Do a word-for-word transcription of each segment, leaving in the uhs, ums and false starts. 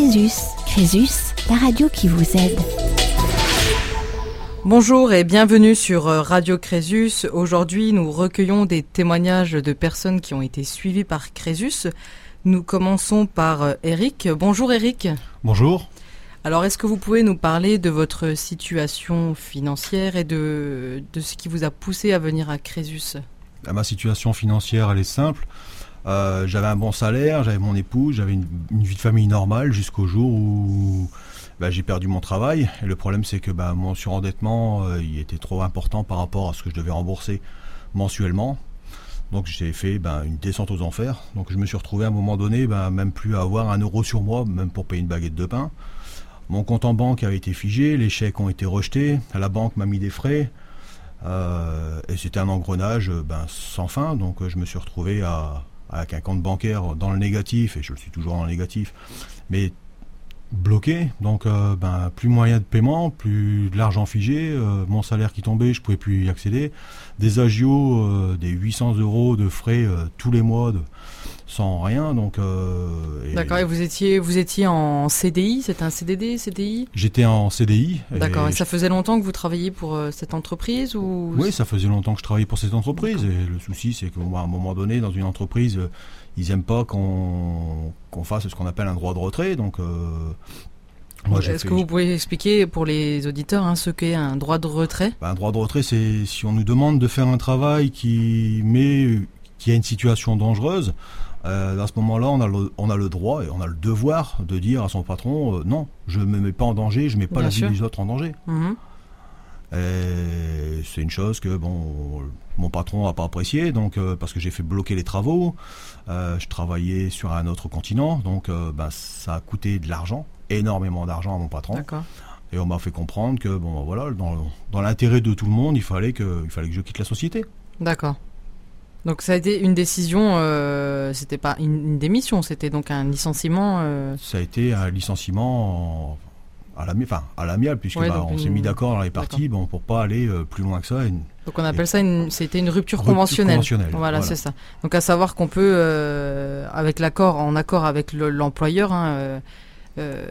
Crésus. Crésus, la radio qui vous aide. Bonjour et bienvenue sur Radio Crésus. Aujourd'hui, nous recueillons des témoignages de personnes qui ont été suivies par Crésus. Nous commençons par Eric. Bonjour Eric. Bonjour. Alors, est-ce que vous pouvez nous parler de votre situation financière et de, de ce qui vous a poussé à venir à Crésus ? Ma situation financière, elle est simple. Euh, j'avais un bon salaire, j'avais mon épouse, j'avais une, une vie de famille normale jusqu'au jour où bah, j'ai perdu mon travail. Et le problème, c'est que bah, mon surendettement, euh, il était trop important par rapport à ce que je devais rembourser mensuellement. Donc j'ai fait bah, une descente aux enfers. Donc je me suis retrouvé à un moment donné, bah, même plus à avoir un euro sur moi, même pour payer une baguette de pain. Mon compte en banque avait été figé, les chèques ont été rejetés, la banque m'a mis des frais. Euh, et c'était un engrenage ben, sans fin, donc euh, je me suis retrouvé à, avec un compte bancaire dans le négatif, et je le suis toujours dans le négatif, mais bloqué, donc euh, ben, plus moyen de paiement, plus de l'argent figé, euh, mon salaire qui tombait, je ne pouvais plus y accéder, des agios, euh, des huit cents euros de frais euh, tous les mois, de, sans rien, donc... Euh, et D'accord, et vous étiez, vous étiez en C D I, c'était un C D D, C D I ? J'étais en C D I. D'accord, et, et ça faisait longtemps que vous travailliez pour euh, cette entreprise ou... Oui, ça faisait longtemps que je travaillais pour cette entreprise, D'accord. Et le souci c'est qu'à un moment donné, dans une entreprise, euh, ils n'aiment pas qu'on, qu'on fasse ce qu'on appelle un droit de retrait, donc... Euh, Moi, Est-ce fait... que vous pouvez expliquer pour les auditeurs hein, ce qu'est un droit de retrait ? Ben, un droit de retrait, c'est si on nous demande de faire un travail qui, met, qui a une situation dangereuse, euh, à ce moment-là, on a, le, on a le droit et on a le devoir de dire à son patron euh, non, je ne me mets pas en danger, je ne mets pas Bien la sûr. vie des autres en danger. Mmh. Et c'est une chose que bon, mon patron n'a pas apprécié, donc, euh, parce que j'ai fait bloquer les travaux. Euh, je travaillais sur un autre continent, donc euh, ben, ça a coûté de l'argent, énormément d'argent à mon patron. D'accord. Et on m'a fait comprendre que bon, voilà, dans, dans l'intérêt de tout le monde, il fallait que, il fallait que je quitte la société. D'accord. Donc ça a été une décision, euh, c'était pas une, une démission, c'était donc un licenciement. Euh... Ça a été un licenciement en, à l'amiable, enfin à l'amiable, puisque ouais, bah, on une... s'est mis d'accord dans les parties, bon, pour pas aller euh, plus loin que ça. Une, donc on appelle et... ça, une, c'était une rupture, rupture conventionnelle. conventionnelle. Voilà, voilà, c'est ça. Donc à savoir qu'on peut, euh, avec l'accord, en accord avec le, l'employeur, hein, euh, euh,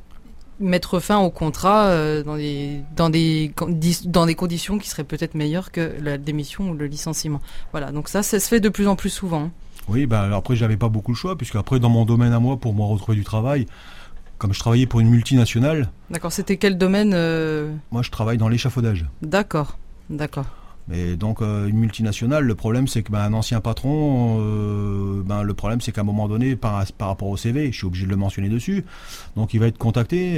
mettre fin au contrat euh, dans, des, dans, des, dans des conditions qui seraient peut-être meilleures que la démission ou le licenciement. Voilà, donc ça, ça se fait de plus en plus souvent. Oui, bah, après, j'avais pas beaucoup le choix, puisque après, dans mon domaine à moi, pour moi retrouver du travail, comme je travaillais pour une multinationale... D'accord, c'était quel domaine euh... Moi, je travaille dans l'échafaudage. D'accord, d'accord. Mais donc, euh, une multinationale, le problème, c'est que ben, un ancien patron, euh, ben, le problème, c'est qu'à un moment donné, par, par rapport au C V, je suis obligé de le mentionner dessus, donc il va être contacté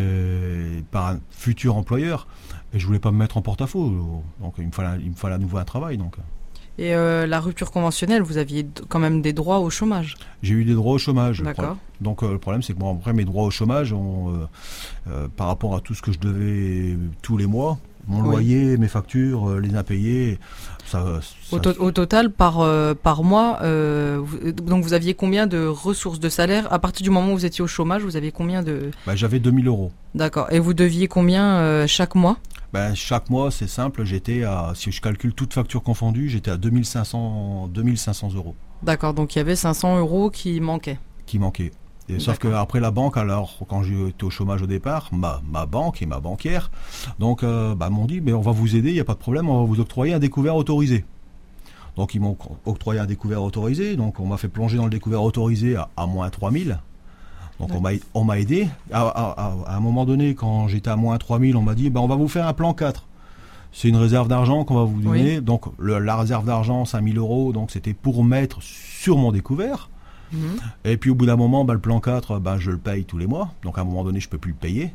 euh, par un futur employeur, et je voulais pas me mettre en porte-à-faux, donc il me fallait, il me fallait à nouveau un travail. Donc. Et euh, la rupture conventionnelle, vous aviez d- quand même des droits au chômage ? J'ai eu des droits au chômage. D'accord. Donc euh, le problème, c'est que bon, après, mes droits au chômage, ont, euh, euh, par rapport à tout ce que je devais tous les mois, mon oui. loyer, mes factures, euh, les impayés. Ça, ça... Au, to- au total, par, euh, par mois, euh, vous, donc vous aviez combien de ressources de salaire ? À partir du moment où vous étiez au chômage, vous aviez combien de... Bah, j'avais deux mille euros. D'accord. Et vous deviez combien euh, chaque mois ? Ben, chaque mois, c'est simple, j'étais à, si je calcule toutes factures confondues, j'étais à deux mille cinq cents euros. D'accord, donc il y avait cinq cents euros qui manquaient. Qui manquaient. Et sauf qu'après la banque, alors quand j'étais au chômage au départ, ma, ma banque et ma banquière, donc euh, bah, m'ont dit, mais on va vous aider, il n'y a pas de problème, on va vous octroyer un découvert autorisé. Donc ils m'ont octroyé un découvert autorisé, donc on m'a fait plonger dans le découvert autorisé à, à moins trois mille. Donc on m'a, on m'a aidé. À, à, à un moment donné, quand j'étais à moins trois mille, on m'a dit, bah, on va vous faire un plan quatre. C'est une réserve d'argent qu'on va vous donner. Oui. Donc le, la réserve d'argent, cinq mille euros, donc c'était pour mettre sur mon découvert. Mmh. Et puis au bout d'un moment, bah, le plan quatre, bah, je le paye tous les mois. Donc à un moment donné, je ne peux plus le payer.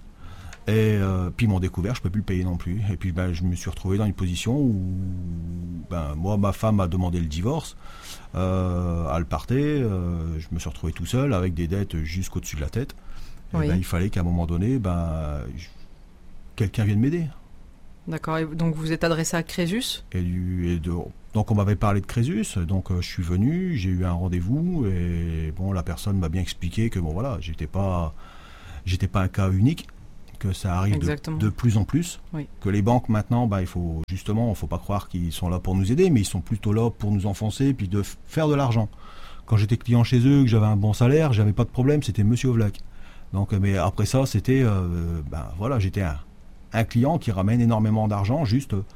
Et euh, puis mon découvert, je ne peux plus le payer non plus. Et puis bah, je me suis retrouvé dans une position où bah, moi, ma femme a demandé le divorce. Euh, elle partait. Euh, je me suis retrouvé tout seul avec des dettes jusqu'au-dessus de la tête. Et oui. bah, il fallait qu'à un moment donné, bah, je... quelqu'un vienne m'aider. D'accord. Et donc vous êtes adressé à Crésus ? et, du, et de... Donc on m'avait parlé de Crésus, donc euh, je suis venu, j'ai eu un rendez-vous et bon, la personne m'a bien expliqué que bon voilà, j'étais pas, j'étais pas un cas unique, que ça arrive de, de plus en plus, oui. que les banques maintenant, bah, il faut justement, il ne faut pas croire qu'ils sont là pour nous aider, mais ils sont plutôt là pour nous enfoncer puis de f- faire de l'argent. Quand j'étais client chez eux, que j'avais un bon salaire, j'avais pas de problème, c'était Monsieur Ovlac. Donc, mais après ça, c'était, euh, ben voilà, j'étais un, un client qui ramène énormément d'argent juste euh,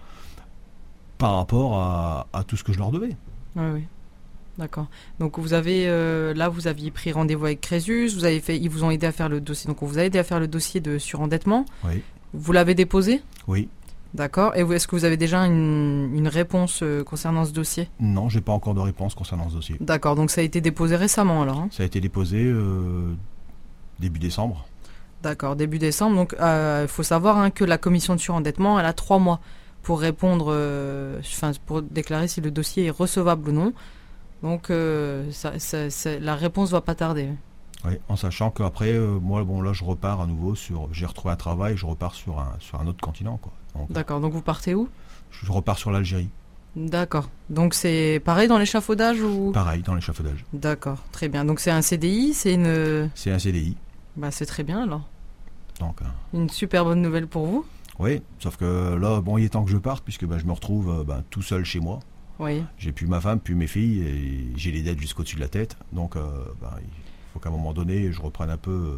par rapport à, à tout ce que je leur devais. Oui, oui. D'accord. Donc vous avez euh, là vous aviez pris rendez-vous avec Crésus, vous avez fait, ils vous ont aidé à faire le dossier. Donc on vous a aidé à faire le dossier de surendettement. Oui. Vous l'avez déposé ? Oui. D'accord. Et vous, est-ce que vous avez déjà une, une réponse euh, concernant ce dossier ? Non, j'ai pas encore de réponse concernant ce dossier. D'accord. Donc ça a été déposé récemment alors hein ? Ça a été déposé euh, début décembre. D'accord, début décembre. Donc il euh, faut savoir hein, que la commission de surendettement, elle a trois mois pour répondre, euh, enfin pour déclarer si le dossier est recevable ou non. Donc, euh, ça, ça, ça, la réponse va pas tarder. Oui, en sachant qu'après, euh, moi, bon, là, je repars à nouveau sur. J'ai retrouvé un travail, je repars sur un, sur un autre continent, quoi. Donc, d'accord, donc vous partez où ? Je repars sur l'Algérie. D'accord. Donc, c'est pareil dans l'échafaudage ou ? Pareil dans l'échafaudage. D'accord, très bien. Donc, c'est un C D I, c'est une. C'est un C D I. Bah, c'est très bien alors. Donc, euh... une super bonne nouvelle pour vous. Oui, sauf que là, bon, il est temps que je parte, puisque bah, je me retrouve euh, bah, tout seul chez moi. Oui. J'ai plus ma femme, plus mes filles, et j'ai les dettes jusqu'au-dessus de la tête. Donc, euh, bah, il faut qu'à un moment donné, je reprenne un peu euh,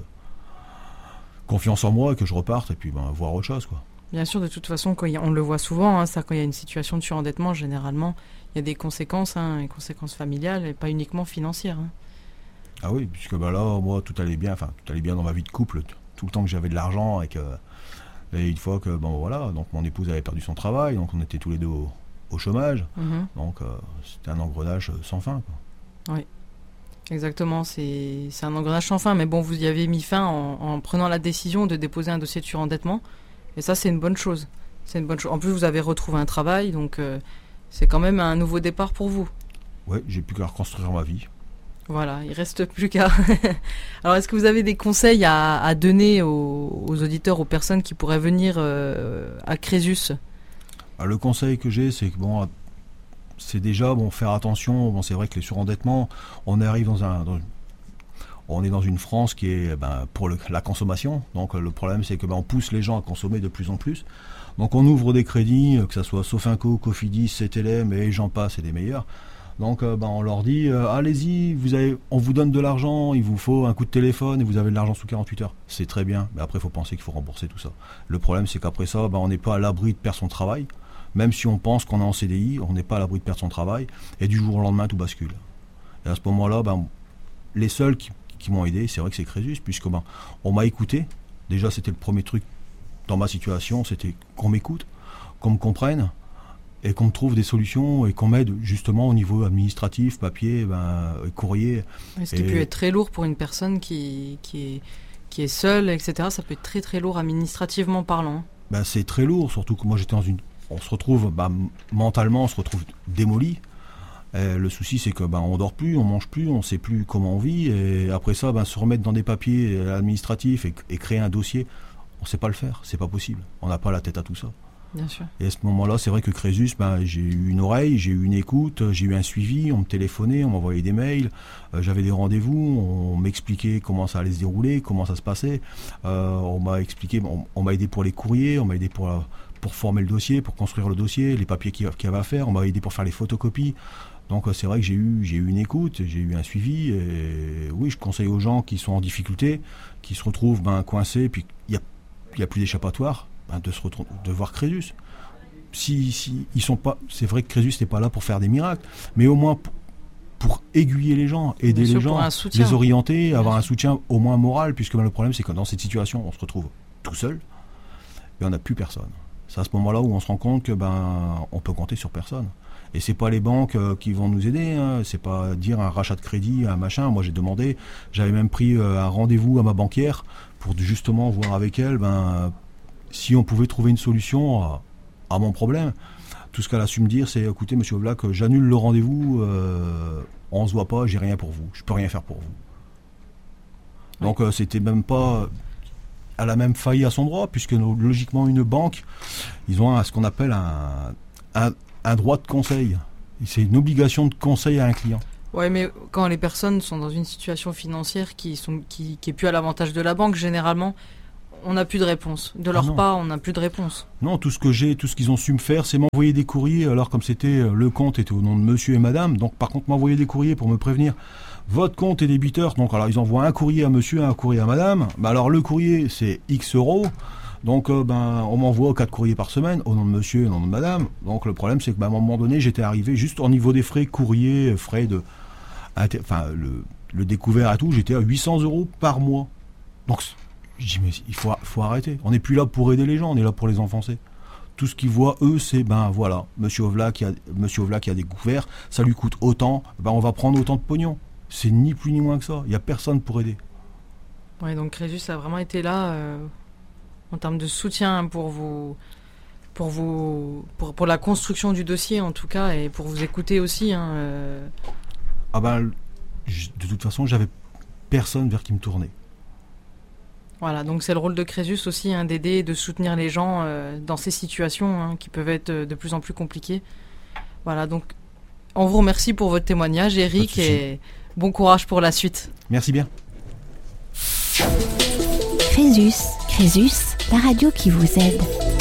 confiance en moi, et que je reparte, et puis bah, voir autre chose, quoi. Bien sûr, de toute façon, quand il y a, on le voit souvent, hein, ça, quand il y a une situation de surendettement, généralement, il y a des conséquences, hein, des conséquences familiales, et pas uniquement financières. Hein. Ah oui, puisque bah, là, moi, tout allait bien, enfin, tout allait bien dans ma vie de couple, t- tout le temps que j'avais de l'argent, et que, et une fois que, bon, voilà, donc mon épouse avait perdu son travail, donc on était tous les deux au au chômage, mmh. donc euh, c'était un engrenage sans fin, quoi. Oui, exactement, c'est, c'est un engrenage sans fin, mais bon, vous y avez mis fin en, en prenant la décision de déposer un dossier de surendettement, et ça c'est une bonne chose, c'est une bonne chose. En plus vous avez retrouvé un travail, donc euh, c'est quand même un nouveau départ pour vous. Oui, j'ai plus qu'à reconstruire ma vie. Voilà, il reste plus qu'à... Alors est-ce que vous avez des conseils à, à donner aux, aux auditeurs, aux personnes qui pourraient venir euh, à Crésus ? Alors, le conseil que j'ai, c'est que bon, c'est déjà bon faire attention. Bon, c'est vrai que les surendettements, on arrive dans un, dans, on est dans une France qui est ben, pour le, la consommation. Donc le problème, c'est que ben, on pousse les gens à consommer de plus en plus. Donc on ouvre des crédits, que ce soit Sofinco, Cofidis, C T L M et j'en passe, et des meilleurs. Donc euh, ben, on leur dit, euh, allez-y, vous avez, on vous donne de l'argent, il vous faut un coup de téléphone et vous avez de l'argent sous quarante-huit heures. C'est très bien, mais après il faut penser qu'il faut rembourser tout ça. Le problème, c'est qu'après ça, ben, on n'est pas à l'abri de perdre son travail. Même si on pense qu'on est en C D I, on n'est pas à l'abri de perdre son travail, et du jour au lendemain, tout bascule. Et à ce moment-là, ben, les seuls qui, qui m'ont aidé, c'est vrai que c'est Crésus, puisque ben, on m'a écouté. Déjà, c'était le premier truc dans ma situation, c'était qu'on m'écoute, qu'on me comprenne, et qu'on me trouve des solutions, et qu'on m'aide justement au niveau administratif, papier, ben, courrier. Ce qui et... peut être très lourd pour une personne qui, qui, est, qui est seule, et cetera. Ça peut être très très lourd administrativement parlant. Ben, c'est très lourd, surtout que moi j'étais dans une... On se retrouve, bah, mentalement, on se retrouve démoli. Et le souci, c'est que bah, on dort plus, on mange plus, on sait plus comment on vit. Et après ça, bah, se remettre dans des papiers administratifs et, et créer un dossier, on sait pas le faire, c'est pas possible. On n'a pas la tête à tout ça. Bien sûr. Et à ce moment-là, c'est vrai que Crésus, bah, j'ai eu une oreille, j'ai eu une écoute, j'ai eu un suivi, on me téléphonait, on m'envoyait des mails, euh, j'avais des rendez-vous, on m'expliquait comment ça allait se dérouler, comment ça se passait. Euh, on m'a expliqué, on, on m'a aidé pour les courriers, on m'a aidé pour... La, pour former le dossier, pour construire le dossier, les papiers qu'il y avait à faire, on m'a aidé pour faire les photocopies. Donc c'est vrai que j'ai eu, j'ai eu une écoute, j'ai eu un suivi, et oui, je conseille aux gens qui sont en difficulté, qui se retrouvent ben, coincés, puis il n'y a, y a plus d'échappatoire, ben, de, se retrouver, de voir Crésus. Si, si, ils sont pas, c'est vrai que Crésus n'est pas là pour faire des miracles, mais au moins pour, pour aiguiller les gens, aider les gens, les orienter, Bien avoir sûr. un soutien au moins moral, puisque ben, le problème c'est que dans cette situation, on se retrouve tout seul, et on n'a plus personne. C'est à ce moment-là où on se rend compte que ben on peut compter sur personne. Et c'est pas les banques euh, qui vont nous aider, hein. C'est pas dire un rachat de crédit, un machin. Moi j'ai demandé, j'avais même pris euh, un rendez-vous à ma banquière pour justement voir avec elle ben si on pouvait trouver une solution à, à mon problème. Tout ce qu'elle a su me dire, c'est écoutez Monsieur Black, j'annule le rendez-vous, euh, on se voit pas, j'ai rien pour vous, je peux rien faire pour vous. Donc euh, c'était même pas. Elle a même failli à son droit, puisque logiquement une banque, ils ont un, ce qu'on appelle un, un, un droit de conseil. C'est une obligation de conseil à un client. Oui, mais quand les personnes sont dans une situation financière qui sont qui, qui est plus à l'avantage de la banque, généralement, on n'a plus de réponse. De leur ah part, on n'a plus de réponse. Non, tout ce que j'ai, tout ce qu'ils ont su me faire, c'est m'envoyer des courriers. Alors comme c'était le compte était au nom de monsieur et madame, donc par contre m'envoyer des courriers pour me prévenir. Votre compte est débiteur. Donc alors ils envoient un courrier à monsieur, un courrier à madame. Bah, alors le courrier c'est X euros. Donc euh, ben on m'envoie quatre courriers par semaine au nom de monsieur et au nom de madame. Donc le problème c'est que ben, à un moment donné j'étais arrivé juste au niveau des frais courrier, frais de, enfin le, le découvert et tout, j'étais à huit cents euros par mois. Donc je dis mais il faut, faut arrêter. On n'est plus là pour aider les gens, on est là pour les enfoncer. Tout ce qu'ils voient eux c'est ben voilà, monsieur Ovla qui a monsieur Ovla qui a découvert, ça lui coûte autant, ben on va prendre autant de pognon. C'est ni plus ni moins que ça. Il n'y a personne pour aider. Ouais, donc Crésus a vraiment été là euh, en termes de soutien pour vous, pour vous, pour, pour la construction du dossier en tout cas et pour vous écouter aussi. Hein, euh... Ah ben, de toute façon, j'avais personne vers qui me tourner. Voilà, donc c'est le rôle de Crésus aussi hein, d'aider et de soutenir les gens euh, dans ces situations hein, qui peuvent être de plus en plus compliquées. Voilà, donc on vous remercie pour votre témoignage, Eric, et bon courage pour la suite. Merci bien. Crésus, Crésus, la radio qui vous aide.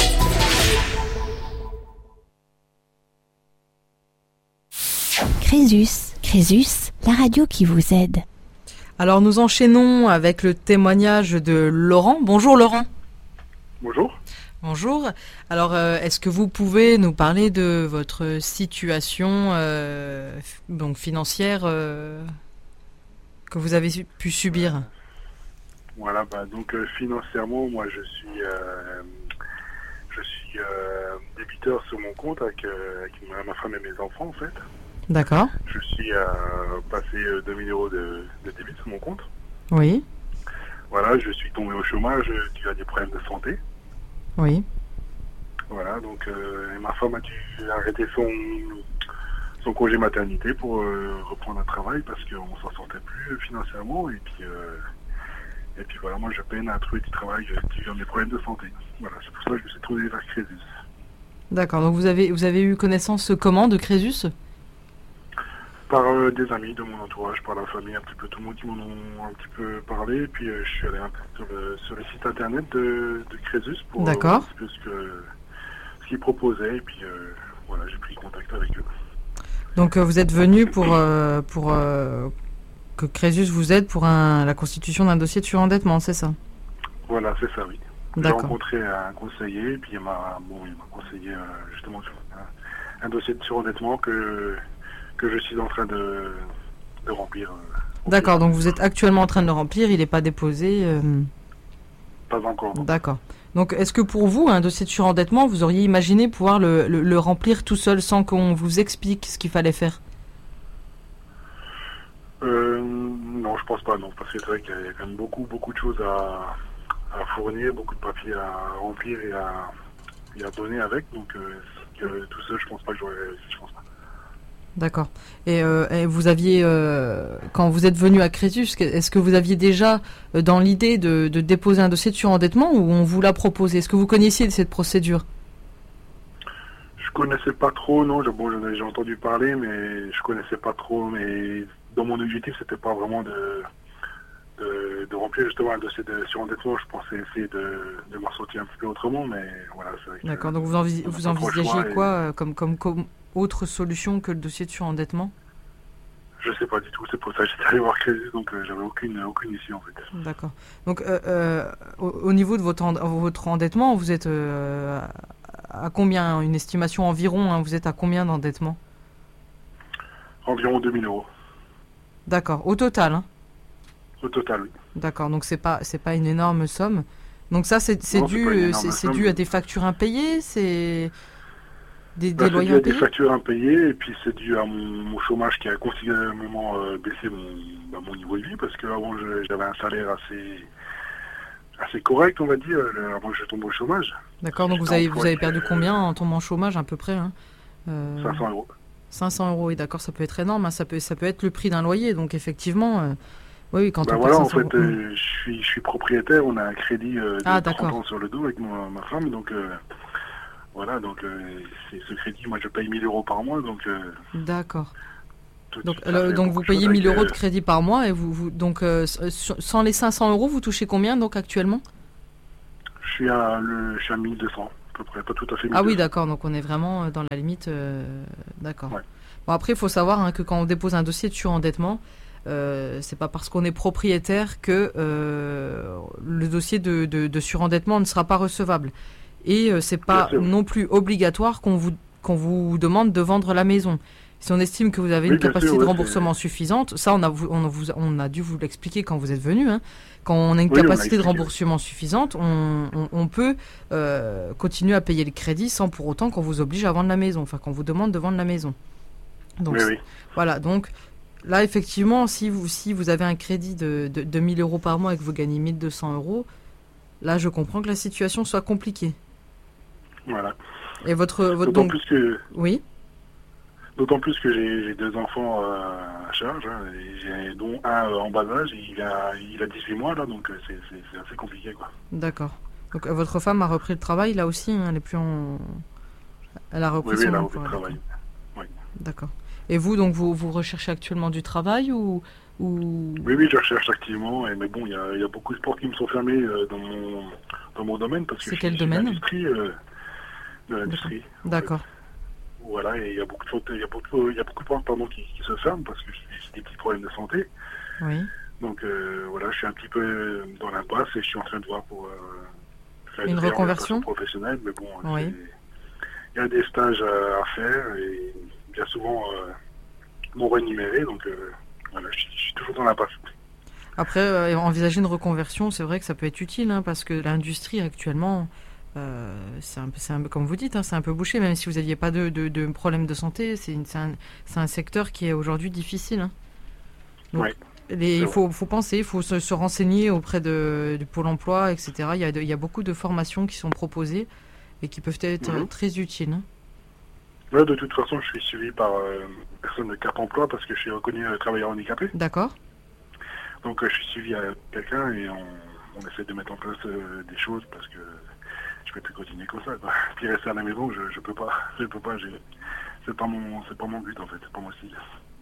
Crésus, Crésus, la radio qui vous aide. Alors nous enchaînons avec le témoignage de Laurent. Bonjour Laurent. Bonjour. Bonjour. Alors euh, est-ce que vous pouvez nous parler de votre situation euh, donc financière euh, que vous avez pu subir? Voilà, bah, donc euh, financièrement, moi je suis euh, je suis euh, débiteur sur mon compte avec, euh, avec ma, ma femme et mes enfants en fait. D'accord. Je suis euh, passé euh, deux mille euros de, de débit sur mon compte. Oui. Voilà, je suis tombé au chômage dû à des problèmes de santé. Oui. Voilà, donc euh, ma femme a dû arrêter son, son congé maternité pour euh, reprendre un travail parce qu'on s'en sortait plus financièrement et puis euh, et puis voilà, moi je peine à trouver du travail dû à mes problèmes de santé. Voilà, c'est pour ça que je me suis trouvé vers Crésus. D'accord, donc vous avez vous avez eu connaissance comment de Crésus? Par euh, des amis de mon entourage, par la famille, un petit peu tout le monde qui m'en ont un petit peu parlé. Et puis euh, je suis allé un peu sur le, sur le site internet de, de Crésus pour euh, voir un petit peu ce, que, ce qu'ils proposaient. Et puis euh, voilà, j'ai pris contact avec eux. Donc euh, vous êtes venu pour, euh, pour euh, que Crésus vous aide pour un, la constitution d'un dossier de surendettement, c'est ça? Voilà, c'est ça, oui. J'ai D'accord. rencontré un conseiller et puis il m'a, bon, il m'a conseillé euh, justement sur un, un dossier de surendettement que... que je suis en train de, de remplir. Euh, D'accord, donc vous êtes actuellement en train de le remplir, il n'est pas déposé euh... Pas encore. Non. D'accord. Donc est-ce que pour vous, un dossier de surendettement, vous auriez imaginé pouvoir le, le, le remplir tout seul sans qu'on vous explique ce qu'il fallait faire? euh, Non, je pense pas, non. Parce que c'est vrai qu'il y a quand même beaucoup, beaucoup de choses à, à fournir, beaucoup de papiers à remplir et à, et à donner avec. Donc euh, que, tout seul, je pense pas que j'aurais réussi, je pense pas. D'accord. Et, euh, et vous aviez, euh, quand vous êtes venu à Crésus, est-ce que vous aviez déjà euh, dans l'idée de, de déposer un dossier de surendettement ou on vous l'a proposé? Est-ce que vous connaissiez cette procédure? Je connaissais pas trop, non. Bon, j'en ai déjà entendu parler, mais je connaissais pas trop. Mais dans mon objectif, c'était pas vraiment de, de, de remplir justement un dossier de surendettement. Je pensais essayer de, de m'en sortir un petit peu autrement, mais voilà. C'est vrai que D'accord. Donc vous, envis vous envisagez quoi et... comme, comme, comme autre solution que le dossier de surendettement? Je sais pas du tout, c'est pour ça que j'étais allé voir Crésus, donc euh, j'avais aucune, aucune issue en fait. D'accord. Donc euh, euh, au, au niveau de votre, en, votre endettement, vous êtes euh, à combien? Une estimation environ, hein, vous êtes à combien d'endettement? Environ deux mille euros. D'accord, au total hein? Au total, oui. D'accord, donc c'est pas, c'est pas une énorme somme. Donc ça, c'est dû, c'est dû à des factures impayées, c'est... Des, des bah, loyers c'est dû à impayés? des factures impayées et puis c'est dû à mon, mon chômage qui a considérablement euh, baissé mon, bah, mon niveau de vie parce qu'avant j'avais un salaire assez, assez correct, on va dire, avant que je tombe au chômage. D'accord, donc vous avez, vous avez perdu combien en tombant au chômage à peu près hein euh, cinq cents euros. cinq cents euros, oui, d'accord, ça peut être énorme, hein, ça, peut, ça peut être le prix d'un loyer, donc effectivement, euh, oui, quand bah on voilà, perd en fait, euh, je, suis, je suis propriétaire, on a un crédit euh, de ah, trente ans sur le dos avec ma, ma femme, donc... Euh, Voilà, donc euh, c'est ce crédit, moi je paye mille euros par mois, donc... Euh, D'accord. Donc, euh, donc vous payez mille euros de crédit par mois, et vous, vous donc euh, sans les cinq cents euros, vous touchez combien donc actuellement? suis à, le, je suis à mille deux cents, à peu près, pas tout à fait mille deux cents. Ah oui, d'accord, donc on est vraiment dans la limite. Euh, d'accord. Ouais. Bon, après, il faut savoir hein, que quand on dépose un dossier de surendettement, euh, c'est pas parce qu'on est propriétaire que euh, le dossier de, de, de surendettement ne sera pas recevable. Et euh, c'est pas non plus obligatoire qu'on vous, qu'on vous demande de vendre la maison. Si on estime que vous avez oui, une capacité sûr, de remboursement ouais, suffisante, ça on a, on, vous, on a dû vous l'expliquer quand vous êtes venu, hein. Quand on a une oui, capacité de remboursement suffisante, on, on, on peut euh, continuer à payer le crédit sans pour autant qu'on vous oblige à vendre la maison, enfin qu'on vous demande de vendre la maison. Donc, oui, oui. Voilà, donc là effectivement, si vous, si vous avez un crédit de, de, de mille euros par mois et que vous gagnez mille deux cents euros, là je comprends que la situation soit compliquée. Voilà. Et votre... votre D'autant donc... plus que... Oui. D'autant plus que j'ai deux enfants euh, à charge, hein, et dont un euh, en bas âge, il a, il a dix-huit mois, là, donc c'est assez compliqué, quoi. D'accord. Donc euh, votre femme a repris le travail, là aussi, hein, elle est plus en... Elle a repris oui, son oui, elle a repris le travail. Oui. D'accord. Et vous, donc, vous, vous recherchez actuellement du travail ou, ou... Oui, oui, je recherche activement, et, mais bon, il y a, y a beaucoup de sports qui me sont fermés euh, dans, mon, dans mon domaine, parce que c'est quel domaine? L'industrie, euh, de l'industrie. D'accord. Voilà, et il y a beaucoup de il y a beaucoup, il y a beaucoup de portes pardon, qui, qui se ferment parce que j'ai des petits problèmes de santé. Oui. Donc euh, voilà, je suis un petit peu dans l'impasse et je suis en train de voir pour euh, faire une reconversion professionnelle, mais bon, oui. Il y a des stages à, à faire et bien souvent euh, non rémunérés, donc euh, voilà, je, je suis toujours dans l'impasse. Après, euh, envisager une reconversion, c'est vrai que ça peut être utile, hein, parce que l'industrie actuellement. Euh, c'est un, un peu comme vous dites, hein, c'est un peu bouché, même si vous n'aviez pas de, de, de problème de santé, c'est un, un secteur qui est aujourd'hui difficile. Hein. Donc, oui, les, il faut, faut penser, il faut se, se renseigner auprès de, du Pôle emploi, et cetera. Il y, a de, il y a beaucoup de formations qui sont proposées et qui peuvent être mm-hmm. très utiles. Hein. Ouais, de toute façon, je suis suivi par euh, une personne de Cap Emploi parce que je suis reconnu euh, travailleur handicapé. D'accord. Donc euh, je suis suivi à quelqu'un et on, on essaie de mettre en place euh, des choses parce que je peux plus continuer comme ça, quoi. Puis rester à la maison, je, je peux pas, je peux pas, c'est pas mon, c'est pas mon but en fait, c'est pas mon style.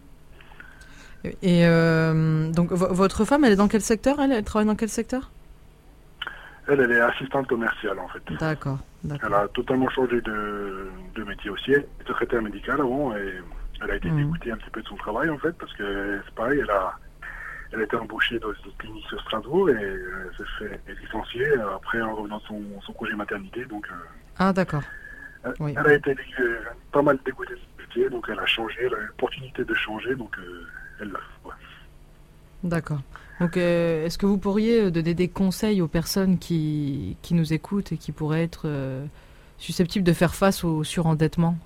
Et euh, donc votre femme, elle est dans quel secteur? Elle, elle travaille dans quel secteur? Elle, elle est assistante commerciale en fait. D'accord. Elle a totalement changé de, de métier aussi. Elle était secrétaire médicale avant et elle a été mmh. dégoûtée un petit peu de son travail en fait parce que c'est pareil, elle a Elle a été embauchée dans une clinique sur Strasbourg et euh, s'est fait licencier après en revenant de son, son congé maternité. Donc, euh, ah d'accord. Elle, oui. elle a été euh, pas mal dégoûtée de ce métier, donc elle a changé, elle a eu l'opportunité de changer, donc euh, elle l'a fait. Ouais. D'accord. Donc euh, est-ce que vous pourriez donner des conseils aux personnes qui, qui nous écoutent et qui pourraient être euh, susceptibles de faire face au surendettement?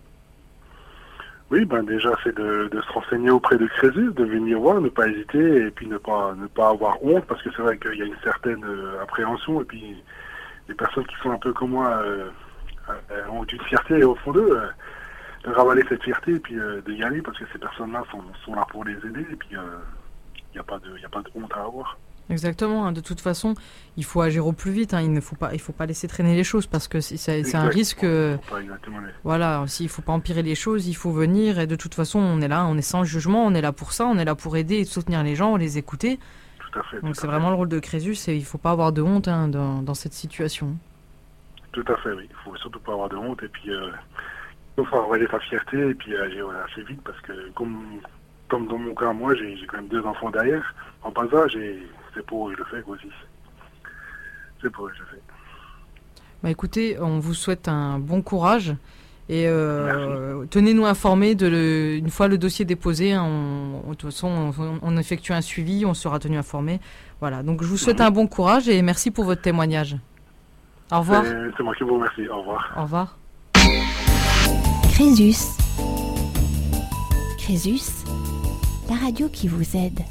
Oui, ben déjà c'est de, de se renseigner auprès de Crésus, de venir voir, ne pas hésiter et puis ne pas ne pas avoir honte parce que c'est vrai qu'il y a une certaine euh, appréhension et puis les personnes qui sont un peu comme moi euh, euh, ont une fierté au fond d'eux, euh, de ravaler cette fierté et puis euh, de y aller parce que ces personnes-là sont, sont là pour les aider et puis il euh, n'y a pas de il y a pas de honte à avoir. Exactement. Hein. De toute façon, il faut agir au plus vite. Hein. Il ne faut pas, il faut pas laisser traîner les choses parce que c'est un risque. Euh, voilà. S'il ne faut pas empirer les choses, il faut venir. Et de toute façon, on est là, on est sans jugement, on est là pour ça, on est là pour aider et soutenir les gens, les écouter. Tout à fait. Donc c'est vraiment le rôle de Crésus et il ne faut pas avoir de honte hein, dans, dans cette situation. Tout à fait, oui. Il ne faut surtout pas avoir de honte et puis euh, il faut ravaler sa fierté et puis agir assez vite parce que comme comme dans mon cas, moi, j'ai quand même deux enfants derrière en bas âge et c'est pour eux que je le fais aussi. C'est pour eux que je le fais. Bah écoutez, on vous souhaite un bon courage et euh, tenez-nous informés de le, une fois le dossier déposé. Hein, on, de toute façon, on, on effectue un suivi, on sera tenu informé. Voilà. Donc je vous souhaite mmh. un bon courage et merci pour votre témoignage. Au revoir. C'est moi qui vous remercie. Au revoir. Au revoir. Crésus. Crésus, la radio qui vous aide.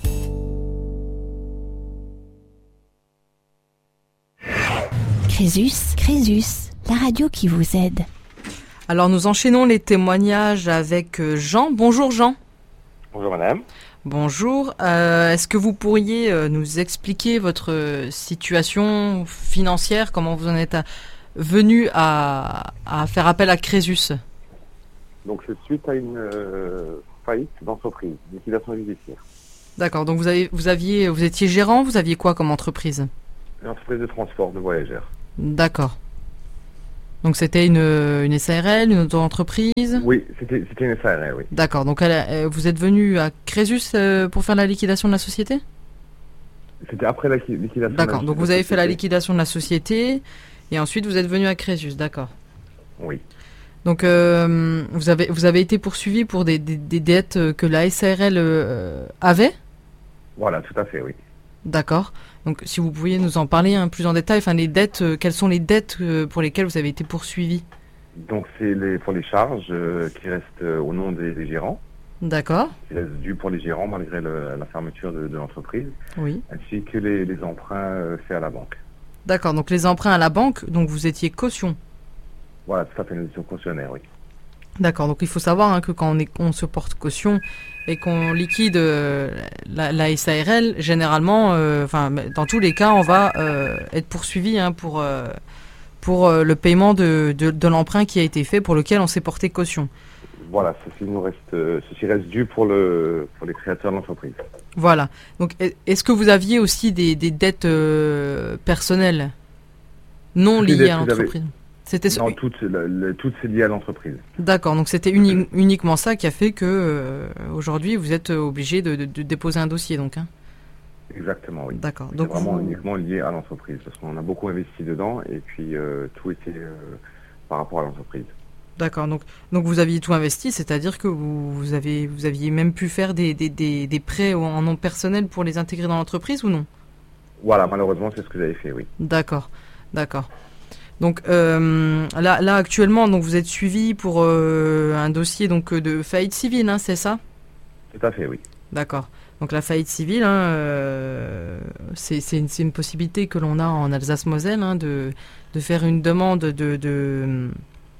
Crésus, Crésus, la radio qui vous aide. Alors nous enchaînons les témoignages avec Jean. Bonjour Jean. Bonjour madame. Bonjour. Euh, Est-ce que vous pourriez euh, nous expliquer votre situation financière, comment vous en êtes à, venu à, à faire appel à Crésus? Donc c'est suite à une euh, faillite d'entreprise, liquidation judiciaire. D'accord. Donc vous avez, vous aviez, vous étiez gérant. Vous aviez quoi comme entreprise? Une entreprise de transport de voyageurs. D'accord. Donc c'était une, une S A R L, une auto-entreprise? Oui, c'était, c'était une S A R L, oui. D'accord, donc elle a, vous êtes venu à Crésus euh, pour faire la liquidation de la société? C'était après la liquidation. D'accord, de la, donc de vous la avez société. fait la liquidation de la société et ensuite vous êtes venu à Crésus, d'accord. Oui. Donc euh, vous, avez, vous avez été poursuivi pour des, des, des dettes que la S A R L euh, avait? Voilà, tout à fait, oui. D'accord. Donc si vous pouviez nous en parler un plus en détail, enfin les dettes, euh, quelles sont les dettes euh, pour lesquelles vous avez été poursuivi? Donc c'est les, pour les charges euh, qui restent euh, au nom des, des gérants. D'accord. Qui restent dues pour les gérants malgré le, la fermeture de, de l'entreprise. Oui. Ainsi que les, les emprunts euh, faits à la banque. D'accord, donc les emprunts à la banque, donc vous étiez caution. Voilà, tout à fait, une édition cautionnaire, oui. D'accord, donc il faut savoir hein, que quand on, est, on se porte caution et qu'on liquide euh, la, la S A R L, généralement, euh, enfin dans tous les cas, on va euh, être poursuivi hein, pour, euh, pour euh, le paiement de, de, de l'emprunt qui a été fait pour lequel on s'est porté caution. Voilà, ceci nous reste, euh, ceci reste dû pour, le, pour les créateurs de l'entreprise. Voilà, donc est-ce que vous aviez aussi des, des dettes euh, personnelles non liées dettes, à l'entreprise? C'était non, toutes, le, le, toutes c'est lié à l'entreprise. D'accord, donc c'était uni- uniquement ça qui a fait que euh, aujourd'hui vous êtes obligé de, de, de déposer un dossier, donc. Hein. Exactement, oui. D'accord. C'est donc vraiment vous... uniquement lié à l'entreprise, parce qu'on a beaucoup investi dedans et puis euh, tout était euh, par rapport à l'entreprise. D'accord, donc donc vous aviez tout investi, c'est-à-dire que vous, vous avez vous aviez même pu faire des des, des, des prêts en nom personnel pour les intégrer dans l'entreprise ou non? Voilà, malheureusement c'est ce que j'avais fait, oui. D'accord, d'accord. Donc euh, là, là actuellement, donc vous êtes suivi pour euh, un dossier donc de faillite civile, hein, c'est ça? Tout à fait, oui. D'accord. Donc la faillite civile, hein, euh, c'est, c'est, une, c'est une possibilité que l'on a en Alsace-Moselle hein, de, de faire une demande de, de,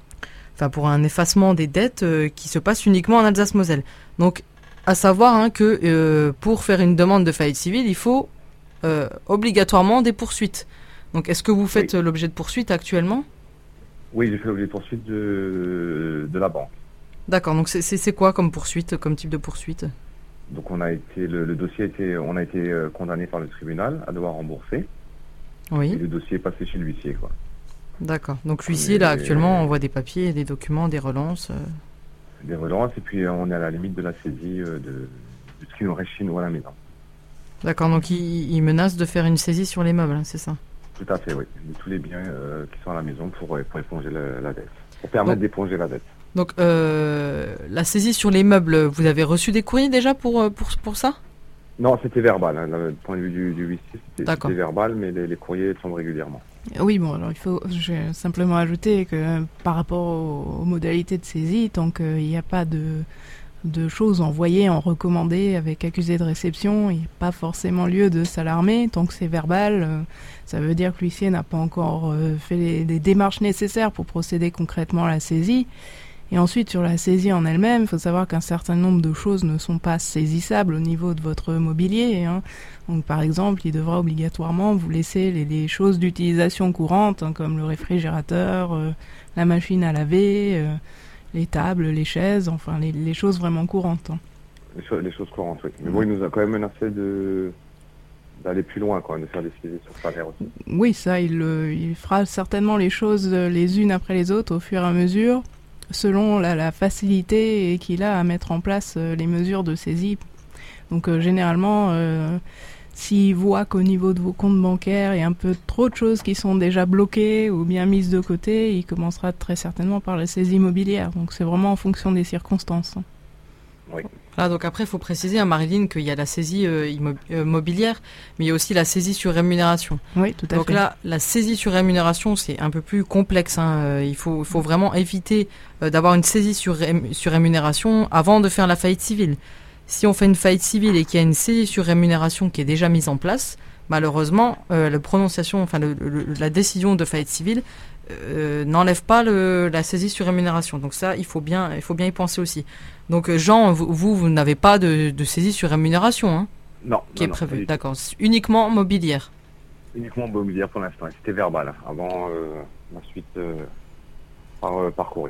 enfin pour un effacement des dettes euh, qui se passe uniquement en Alsace-Moselle. Donc à savoir hein, que euh, pour faire une demande de faillite civile, il faut euh, obligatoirement des poursuites. Donc, est-ce que vous faites oui. l'objet de poursuites actuellement? Oui, j'ai fait l'objet de poursuite de, de la banque. D'accord. Donc, c'est, c'est, c'est quoi comme poursuite, comme type de poursuite? Donc, on a été, le, le dossier a été, on a été condamné par le tribunal à devoir rembourser. Oui. Et le dossier est passé chez l'huissier, quoi. D'accord. Donc, l'huissier, et, là, actuellement, envoie des papiers, des documents, des relances. Euh... Des relances, et puis on est à la limite de la saisie de, de ce qui nous reste chez nous à la maison. D'accord. Donc, il, il menace de faire une saisie sur les meubles, hein, c'est ça? Tout à fait, oui. De tous les biens euh, qui sont à la maison pour, pour éponger la, la dette. Pour permettre donc, d'éponger la dette. Donc, euh, la saisie sur les meubles, vous avez reçu des courriers déjà pour, pour, pour ça? Non, c'était verbal. Hein. Du point de vue du, du huissier, c'était, c'était verbal, mais les, les courriers tombent régulièrement. Oui, bon, alors il faut je vais simplement ajouter que par rapport aux, aux modalités de saisie, tant qu'il n'y a pas de... de choses envoyées en recommandé avec accusé de réception, il n'y a pas forcément lieu de s'alarmer. Tant que c'est verbal, euh, ça veut dire que l'huissier n'a pas encore euh, fait les, les démarches nécessaires pour procéder concrètement à la saisie. Et ensuite, sur la saisie en elle-même, il faut savoir qu'un certain nombre de choses ne sont pas saisissables au niveau de votre mobilier. Hein. Donc, par exemple, il devra obligatoirement vous laisser les, les choses d'utilisation courante, hein, comme le réfrigérateur, euh, la machine à laver... Euh, les tables, les chaises, enfin les, les choses vraiment courantes. Hein. Les, cho- les choses courantes, oui. Mais bon, il nous a quand même menacé de, d'aller plus loin, quoi, de faire des saisies sur salaire aussi. Oui, ça, il, euh, il fera certainement les choses les unes après les autres au fur et à mesure, selon la, la facilité qu'il a à mettre en place euh, les mesures de saisie. Donc euh, généralement, euh, s'il voit qu'au niveau de vos comptes bancaires, il y a un peu trop de choses qui sont déjà bloquées ou bien mises de côté, il commencera très certainement par la saisie immobilière. Donc c'est vraiment en fonction des circonstances. Oui. Ah, donc après, il faut préciser à Marilyn qu'il y a la saisie euh, immobilière, euh, mais il y a aussi la saisie sur rémunération. Oui, tout à donc fait. Donc là, la saisie sur rémunération, c'est un peu plus complexe. Hein. Il faut, il faut vraiment éviter euh, d'avoir une saisie sur, ré- sur rémunération avant de faire la faillite civile. Si on fait une faillite civile et qu'il y a une saisie sur rémunération qui est déjà mise en place, malheureusement, euh, la prononciation, enfin le, le, la décision de faillite civile euh, n'enlève pas le, la saisie sur rémunération. Donc ça, il faut bien, il faut bien y penser aussi. Donc Jean, vous, vous, vous n'avez pas de, de saisie sur rémunération, hein, non, qui non, est non, prévue. D'accord. Uniquement mobilière. Uniquement mobilière pour l'instant. C'était verbal. Hein, avant euh, la suite euh, par, euh, par courrier.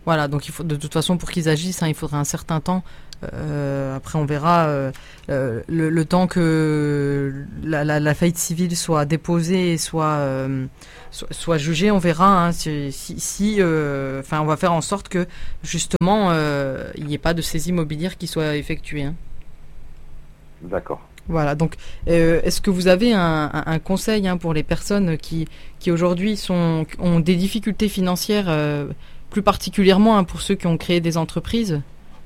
Voilà, donc il faut, de toute façon, pour qu'ils agissent, hein, il faudrait un certain temps. Euh, après, on verra euh, euh, le, le temps que la, la, la faillite civile soit déposée et soit, euh, soit, soit jugée. On verra hein, si, si, si euh, enfin, on va faire en sorte que justement, euh, il n'y ait pas de saisie immobilière qui soit effectuée. Hein. D'accord. Voilà, donc euh, est-ce que vous avez un, un, un conseil hein, pour les personnes qui, qui aujourd'hui sont, ont des difficultés financières, euh, plus particulièrement hein, pour ceux qui ont créé des entreprises?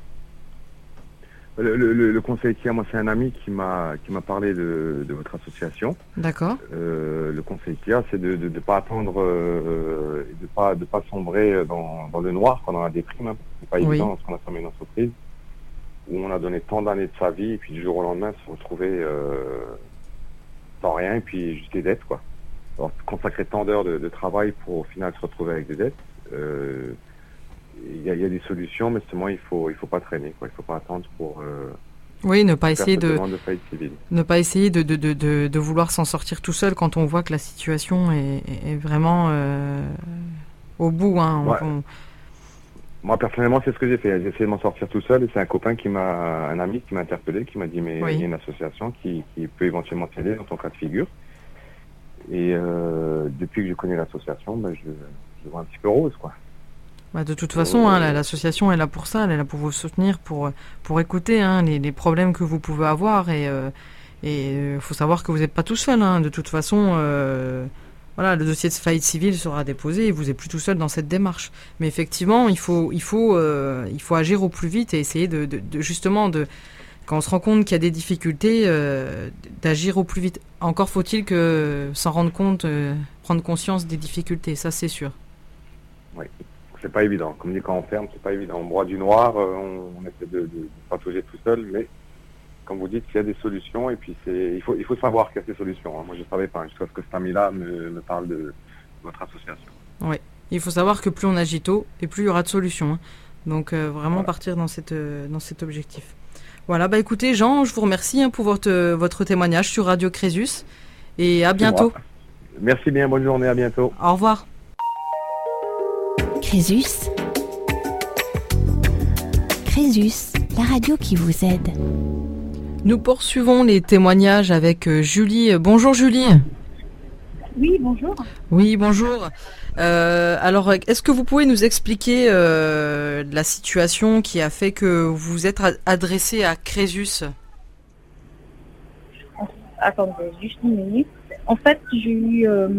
Le, le, le conseil qu'il y a, moi, c'est un ami qui m'a qui m'a parlé de, de votre association. D'accord. Euh, le conseil qu'il y a, c'est de ne de, de pas attendre, euh, de pas de pas sombrer dans, dans le noir pendant la déprime. Hein. C'est pas Oui. évident lorsqu'on a fermé une entreprise où on a donné tant d'années de sa vie et puis du jour au lendemain se retrouver euh, sans rien et puis juste des dettes, quoi. Alors consacrer tant d'heures de, de travail pour au final se retrouver avec des dettes. Euh, Il y, a, il y a des solutions, mais seulement il faut il faut pas traîner, quoi. Il faut pas attendre pour euh, oui, ne pas essayer de, de faillite civile. ne pas essayer de de, de, de de vouloir s'en sortir tout seul quand on voit que la situation est, est vraiment euh, au bout. Hein. On, ouais. on... Moi personnellement, c'est ce que j'ai fait. J'ai essayé de m'en sortir tout seul et c'est un copain qui m'a, un ami qui m'a interpellé, qui m'a dit mais oui. Il y a une association qui, qui peut éventuellement t'aider dans ton cas de figure. Et euh, depuis que je connais l'association, ben je, je vois un petit peu rose, quoi. Bah de toute façon, hein, l'association est là pour ça, elle est là pour vous soutenir, pour, pour écouter hein, les, les problèmes que vous pouvez avoir. Et il euh, euh, faut savoir que vous n'êtes pas tout seul. Hein. De toute façon, euh, voilà, le dossier de faillite civile sera déposé et vous n'êtes plus tout seul dans cette démarche. Mais effectivement, il faut, il faut, euh, il faut agir au plus vite et essayer de, de, de justement, de, quand on se rend compte qu'il y a des difficultés, euh, d'agir au plus vite. Encore faut-il que s'en rendre compte, euh, prendre conscience des difficultés, ça c'est sûr. Oui. C'est pas évident. Comme dit, quand on ferme, c'est pas évident. On broie du noir, euh, on, on essaie de, de, de patauger tout seul, mais comme vous dites, il y a des solutions et puis c'est, il faut, il faut savoir qu'il y a ces solutions. Hein. Moi, je ne savais pas, jusqu'à ce que cet ami-là me, me parle de votre association. Oui, il faut savoir que plus on agit tôt et plus il y aura de solutions. Hein. Donc, euh, vraiment voilà. Partir dans, cette, euh, dans cet objectif. Voilà, bah écoutez, Jean, je vous remercie hein, pour votre, votre témoignage sur Radio Crésus et à bientôt. Merci bien, bonne journée, à bientôt. Au revoir. Crésus. Crésus, la radio qui vous aide. Nous poursuivons les témoignages avec Julie. Bonjour Julie. Oui, bonjour. Oui, bonjour. Euh, alors, est-ce que vous pouvez nous expliquer euh, la situation qui a fait que vous vous êtes adressé à Crésus? Attendez, juste une minute. En fait, j'ai eu... Euh...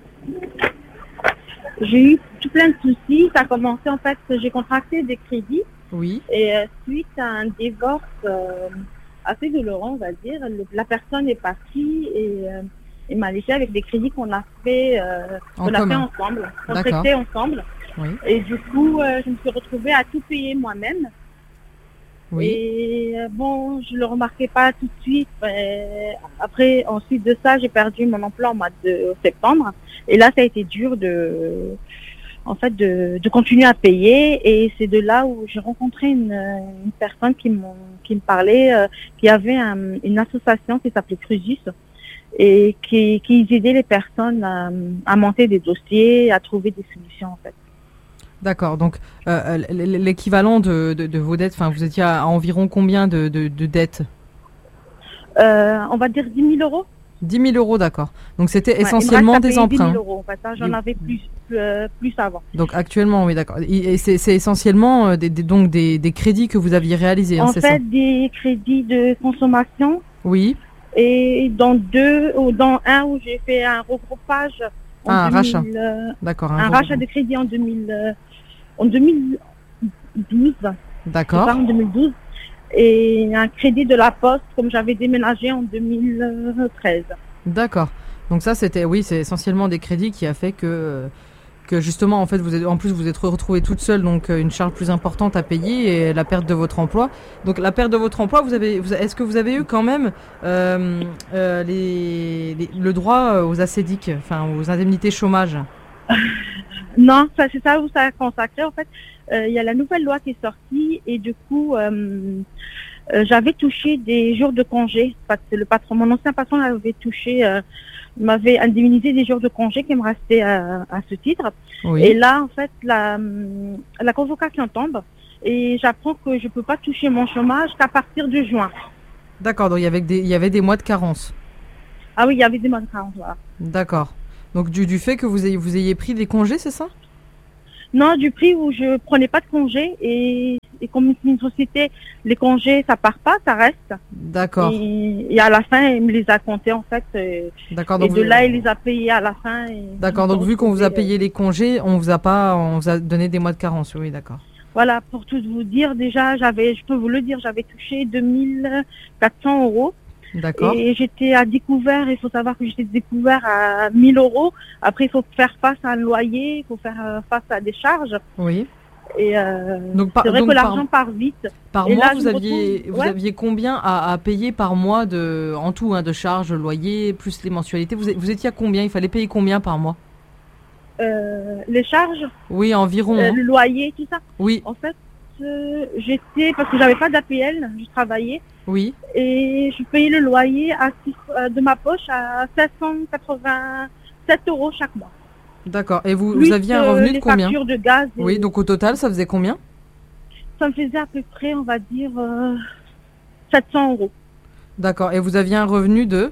J'ai eu tout plein de soucis. Ça a commencé, en fait, j'ai contracté des crédits. Oui. Et euh, suite à un divorce euh, assez douloureux, on va dire, le, la personne est partie et, euh, et m'a laissé avec des crédits qu'on a fait, euh, qu'on a fait ensemble, contractés ensemble. Oui. Et du coup, euh, je me suis retrouvée à tout payer moi-même. Oui. Et euh, bon, je le remarquais pas tout de suite. Euh, après, ensuite de ça, j'ai perdu mon emploi en mois de septembre. Et là, ça a été dur de, en fait, de, de continuer à payer. Et c'est de là où j'ai rencontré une, une personne qui, m'ont, qui me parlait, euh, qui avait un, une association qui s'appelait Crésus et qui, qui aidait les personnes à, à monter des dossiers, à trouver des solutions, en fait. D'accord. Donc, euh, l'équivalent de, de, de vos dettes, enfin, vous étiez à, à environ combien de, de, de dettes? euh, On va dire dix mille euros. dix mille euros, d'accord. Donc, c'était ouais, essentiellement des emprunts. dix mille euros, en fait, hein, j'en avais plus, plus, euh, plus avant. Donc, actuellement, oui, d'accord. Et c'est, c'est essentiellement euh, des, des, donc des, des crédits que vous aviez réalisés, hein, en c'est fait, ça? Des crédits de consommation. Oui. Et dans deux, ou dans un où j'ai fait un regroupage. En ah, un deux mille, rachat. Euh, d'accord. Un, un rachat de crédit en deux mille, euh, en deux mille douze. D'accord. En deux mille douze. Et un crédit de la Poste, comme j'avais déménagé en deux mille treize. D'accord. Donc ça, c'était, oui, c'est essentiellement des crédits qui a fait que, que justement, en fait, vous êtes, en plus, vous êtes retrouvée toute seule, donc une charge plus importante à payer et la perte de votre emploi. Donc la perte de votre emploi, vous avez, vous, est-ce que vous avez eu quand même euh, euh, les, les, le droit aux ACEDIC, enfin aux indemnités chômage? Non, ça, c'est ça où ça a consacré. En fait, il euh, y a la nouvelle loi qui est sortie et du coup, euh, euh, j'avais touché des jours de congé. Parce que le patron, mon ancien patron avait touché euh, Il m'avait indemnisé des jours de congé qui me restaient à, à ce titre. Oui. Et là, en fait, la, la convocation tombe et j'apprends que je ne peux pas toucher mon chômage qu'à partir de juin. D'accord, donc il y avait des, il y avait des mois de carence. Ah oui, il y avait des mois de carence, voilà. D'accord. Donc du, du fait que vous ayez, vous ayez pris des congés, c'est ça? Non, du prix où je prenais pas de congés et, et comme c'est une société, les congés, ça part pas, ça reste. D'accord. Et, et à la fin, il me les a comptés en fait. Et, D'accord. Donc et de vous... là, il les a payés à la fin. Et d'accord. Donc vu qu'on vous a payé les congés, on vous a pas, on vous a donné des mois de carence. Oui, d'accord. Voilà, pour tout vous dire, déjà, j'avais, je peux vous le dire, j'avais touché deux mille quatre cents euros. D'accord. Et j'étais à découvert, il faut savoir que j'étais découvert à mille euros. Après, il faut faire face à un loyer, il faut faire face à des charges. Oui. Et euh, donc, par, c'est vrai donc que l'argent par, part vite. Par et mois, là, vous aviez, retrouve... vous ouais. aviez combien à, à payer par mois de, en tout, hein, de charges, loyer, plus les mensualités? Vous, vous étiez à combien? Il fallait payer combien par mois? euh, Les charges? Oui, environ. euh, hein. Le loyer, tout ça? Oui. En fait, euh, j'étais, parce que j'avais pas d'A P L, je travaillais. Oui. Et je payais le loyer à, de ma poche à sept cent quatre-vingt-sept euros chaque mois. D'accord. Et vous, Plus, vous aviez un revenu euh, de combien? Les factures de gaz. Et... Oui, donc au total, ça faisait combien? Ça me faisait à peu près, on va dire, euh, sept cents euros. D'accord. Et vous aviez un revenu de?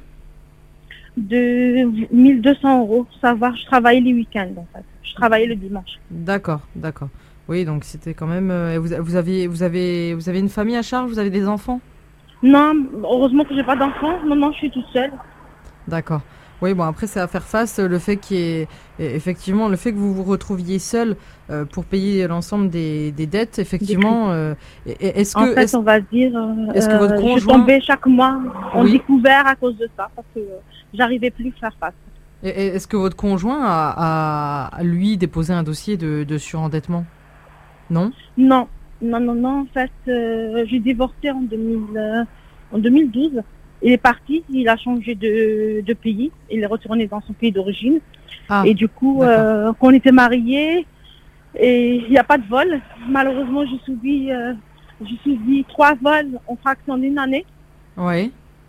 De mille deux cents euros. Savoir, je travaillais les week-ends en fait. Je travaillais le dimanche. D'accord, d'accord. Oui, donc c'était quand même. Euh, vous, vous aviez, vous avez, vous avez une famille à charge? Vous avez des enfants? Non, heureusement que j'ai pas d'enfants. Non, non, je suis toute seule. D'accord. Oui, bon, après, c'est à faire face. Le fait qu'il y ait, effectivement, le fait que vous vous retrouviez seul euh, pour payer l'ensemble des, des dettes, effectivement. Euh, est-ce que, en fait, est-ce, on va dire. Euh, est-ce que votre conjoint... Je tombais chaque mois en oui. découvert à cause de ça, parce que euh, j'arrivais plus à faire face. Et, est-ce que votre conjoint a, a lui, déposé un dossier de, de surendettement? Non? Non, non, non, non. En fait, euh, j'ai divorcé en, deux mille, euh, en deux mille douze. Il est parti, il a changé de, de pays. Il est retourné dans son pays d'origine. Ah, et du coup, euh, quand on était mariés, et il n'y a pas de vol. Malheureusement, j'ai subi, euh, j'ai subi trois vols en fraction d'une année. Oui.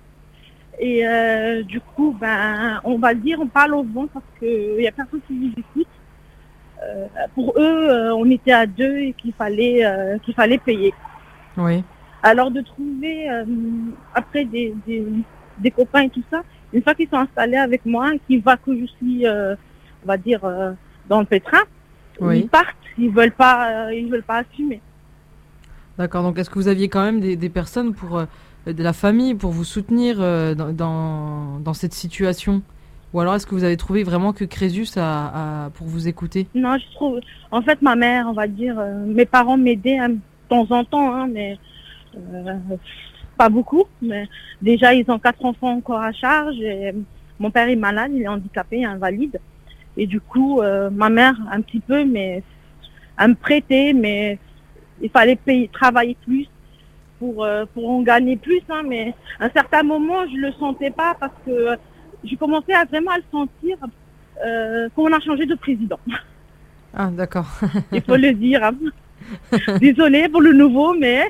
Et euh, du coup, ben, on va le dire, on parle au vent parce qu'il n'y a personne qui nous écoute. Euh, pour eux, euh, on était à deux et qu'il fallait, euh, qu'il fallait payer. Oui. Alors de trouver euh, après des, des, des copains et tout ça, une fois qu'ils sont installés avec moi, qu'ils voient que je suis, euh, on va dire, euh, dans le pétrin, oui. ils partent, ils veulent pas, euh, ils veulent pas assumer. D'accord. Donc est-ce que vous aviez quand même des, des personnes pour euh, de la famille pour vous soutenir euh, dans, dans dans cette situation? Ou alors est-ce que vous avez trouvé vraiment que Crésus a, a pour vous écouter? Non, je trouve. En fait, ma mère, on va dire, euh, mes parents m'aidaient hein, de temps en temps, hein, mais euh, pas beaucoup. Mais déjà, ils ont quatre enfants encore à charge. Et mon père est malade, il est handicapé, invalide. Et du coup, euh, ma mère, un petit peu, mais elle me prêtait, mais il fallait payer, travailler plus pour euh, pour en gagner plus. Hein, mais à un certain moment, je le sentais pas parce que j'ai commencé à vraiment à le sentir euh, quand on a changé de président. Ah, d'accord. Il faut le dire. Hein. Désolée pour le nouveau, mais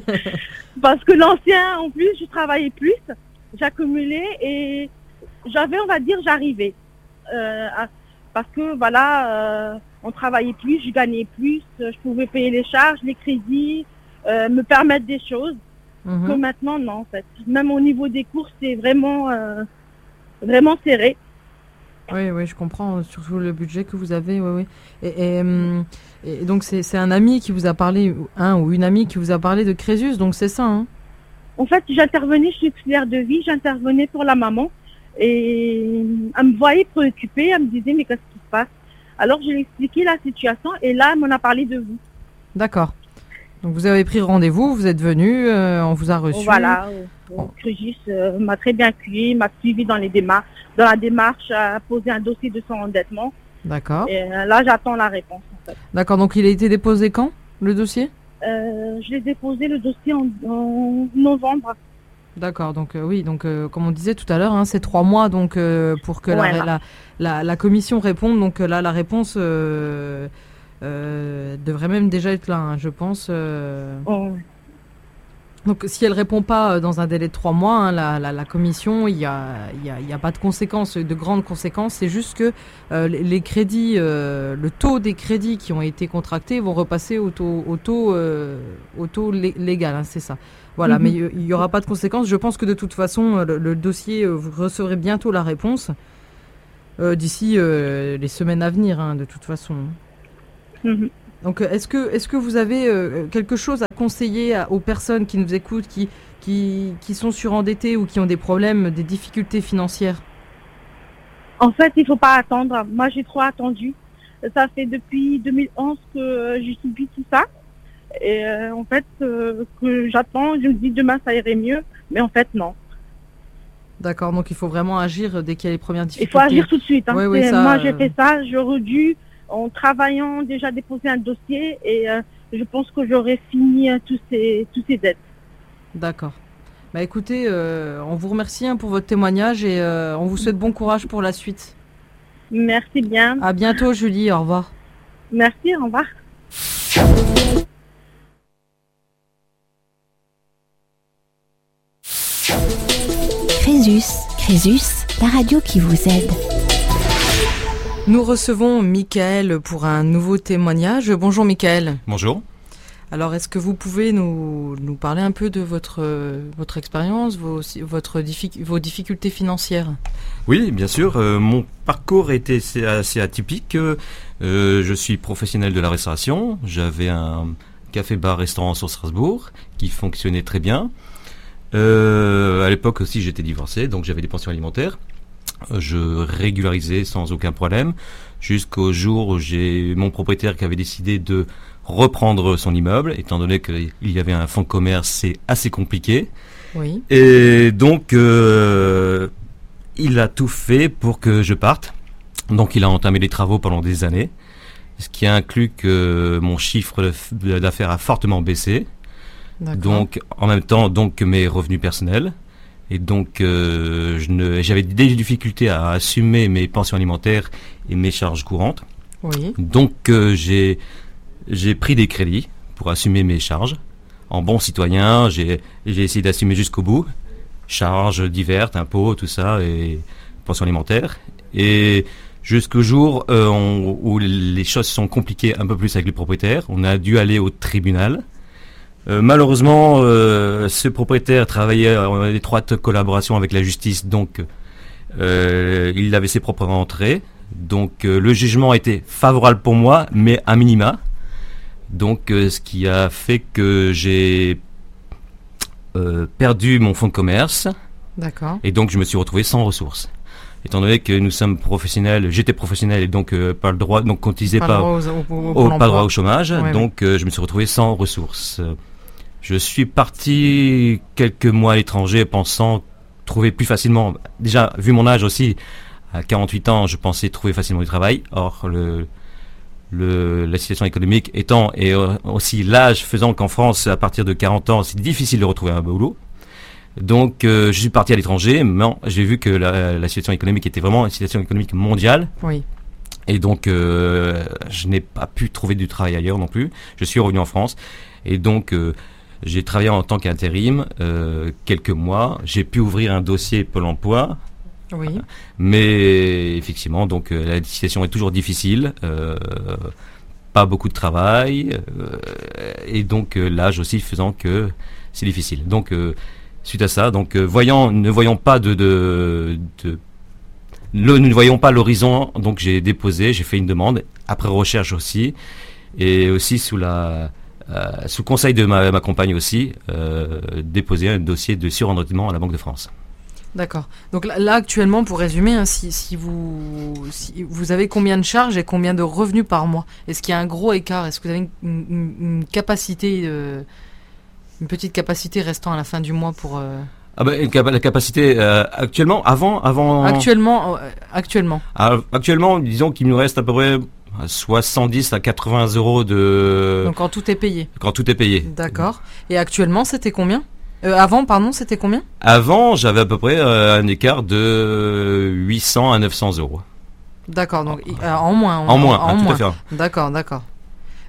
parce que l'ancien, en plus, je travaillais plus, j'accumulais et j'avais, on va dire, j'arrivais. Euh, à, parce que, voilà, euh, on travaillait plus, je gagnais plus, je pouvais payer les charges, les crédits, euh, me permettre des choses. Mm-hmm. Que maintenant, non, en fait. Même au niveau des courses, c'est vraiment... Euh, vraiment serré. Oui, oui, je comprends, surtout le budget que vous avez, oui, oui. Et, et, et donc, c'est, c'est un ami qui vous a parlé, un ou une amie qui vous a parlé de Crésus, donc c'est ça, hein? En fait, j'intervenais, je suis auxiliaire de vie, j'intervenais pour la maman, et elle me voyait préoccupée, elle me disait, mais qu'est-ce qui se passe? Alors, je lui ai expliqué la situation, et là, elle m'en a parlé de vous. D'accord. Donc, vous avez pris rendez-vous, vous êtes venu, euh, on vous a reçu. Voilà. Bon. Crésus euh, m'a très bien accueilli, m'a suivi dans les démarches, dans la démarche à poser un dossier de son endettement. D'accord. Et euh, là, j'attends la réponse. En fait. D'accord. Donc, il a été déposé quand, le dossier? euh, Je l'ai déposé le dossier en, en novembre. D'accord. Donc euh, oui. Donc euh, comme on disait tout à l'heure, hein, c'est trois mois donc euh, pour que ouais, la, la, la, la commission réponde. Donc euh, là, la réponse euh, euh, devrait même déjà être là, hein, je pense. Euh... Oh. Donc, si elle ne répond pas dans un délai de trois mois, hein, la, la, la commission, il n'y a, y a, y a pas de conséquences, de grandes conséquences. C'est juste que euh, les crédits, euh, le taux des crédits qui ont été contractés vont repasser au taux, au taux, euh, au taux légal, hein, c'est ça. Voilà, mm-hmm. Mais il n'y aura pas de conséquences. Je pense que de toute façon, le, le dossier, vous recevrez bientôt la réponse euh, d'ici euh, les semaines à venir, hein, de toute façon. Mm-hmm. Donc, est-ce que, est-ce que vous avez euh, quelque chose à conseiller à, aux personnes qui nous écoutent, qui, qui, qui sont surendettées ou qui ont des problèmes, des difficultés financières? En fait, il ne faut pas attendre. Moi, j'ai trop attendu. Ça fait depuis deux mille onze que j'ai subi tout ça. Et euh, en fait, euh, que j'attends, je me dis demain ça irait mieux. Mais en fait, non. D'accord, donc il faut vraiment agir dès qu'il y a les premières difficultés. Il faut agir tout de suite. Hein. Oui, oui, ça, moi, j'ai fait ça. J'aurais dû... en travaillant déjà déposer un dossier et euh, je pense que j'aurai fini euh, tous ces tous ces dettes. D'accord. Bah écoutez, euh, on vous remercie hein, pour votre témoignage et euh, on vous souhaite bon courage pour la suite. Merci bien. À bientôt Julie, au revoir. Merci, au revoir. Crésus, Crésus, la radio qui vous aide. Nous recevons Michael pour un nouveau témoignage. Bonjour Michael. Bonjour. Alors, est-ce que vous pouvez nous, nous parler un peu de votre, votre expérience, vos, votre diffi- vos difficultés financières? Oui, bien sûr. Euh, mon parcours était assez, assez atypique. Euh, je suis professionnel de la restauration. J'avais un café-bar-restaurant sur Strasbourg qui fonctionnait très bien. Euh, à l'époque aussi, j'étais divorcé, donc j'avais des pensions alimentaires. Je régularisais sans aucun problème jusqu'au jour où j'ai mon propriétaire qui avait décidé de reprendre son immeuble, étant donné qu'il y avait un fonds de commerce, c'est assez compliqué. Oui. Et donc, euh, il a tout fait pour que je parte. Donc, il a entamé les travaux pendant des années, ce qui a inclus que mon chiffre d'affaires a fortement baissé. D'accord. Donc, en même temps, donc mes revenus personnels. Et donc, euh, je ne, j'avais des difficultés à assumer mes pensions alimentaires et mes charges courantes. Oui. Donc, euh, j'ai, j'ai pris des crédits pour assumer mes charges. En bon citoyen, j'ai, j'ai essayé d'assumer jusqu'au bout. Charges diverses, impôts, tout ça, et pensions alimentaires. Et jusqu'au jour euh, on, où les choses sont compliquées un peu plus avec les propriétaires, on a dû aller au tribunal. Euh, malheureusement, euh, ce propriétaire travaillait en étroite collaboration avec la justice, donc euh, il avait ses propres rentrées. Donc euh, le jugement était favorable pour moi, mais à minima. Donc euh, ce qui a fait que j'ai euh, perdu mon fonds de commerce. D'accord. Et donc je me suis retrouvé sans ressources. Étant donné que nous sommes professionnels, j'étais professionnel et donc euh, pas le droit, donc cotisé pas, pas, au, au, au, au, pas le droit au chômage, ouais, donc euh, je me suis retrouvé sans ressources. Je suis parti quelques mois à l'étranger pensant trouver plus facilement, déjà vu mon âge aussi, à quarante-huit ans, je pensais trouver facilement du travail. Or, le, le, la situation économique étant et aussi l'âge faisant qu'en France, à partir de quarante ans, c'est difficile de retrouver un boulot. Donc, euh, je suis parti à l'étranger, mais j'ai vu que la, la situation économique était vraiment une situation économique mondiale. Oui. Et donc, euh, je n'ai pas pu trouver du travail ailleurs non plus. Je suis revenu en France. Et donc, euh, j'ai travaillé en tant qu'intérim euh, quelques mois. J'ai pu ouvrir un dossier Pôle emploi. Oui. Mais effectivement, donc, euh, la situation est toujours difficile. Euh, pas beaucoup de travail. Euh, et donc, euh, l'âge aussi faisant que c'est difficile. Donc, euh, suite à ça, donc, euh, voyant, ne voyons pas de... de, de Le, nous ne voyons pas l'horizon, donc j'ai déposé, j'ai fait une demande, après recherche aussi, et aussi sous la euh, sous conseil de ma, ma compagne aussi, euh, déposer un dossier de surendettement à la Banque de France. D'accord. Donc là, là actuellement, pour résumer, hein, si, si, vous, si vous avez combien de charges et combien de revenus par mois? Est-ce qu'il y a un gros écart? Est-ce que vous avez une, une, une capacité, euh, une petite capacité restant à la fin du mois pour... Euh Ah ben, la capacité euh, actuellement, avant, avant. Actuellement, euh, actuellement. Actuellement, disons qu'il nous reste à peu près soixante-dix à quatre-vingts euros de. Donc quand tout est payé. Quand tout est payé. D'accord. Et actuellement, c'était combien? euh, Avant, pardon, c'était combien? Avant, j'avais à peu près euh, un écart de huit cents à neuf cents euros. D'accord. Donc euh, en moins. En, en moins. En, en moins. Tout à fait. D'accord, d'accord.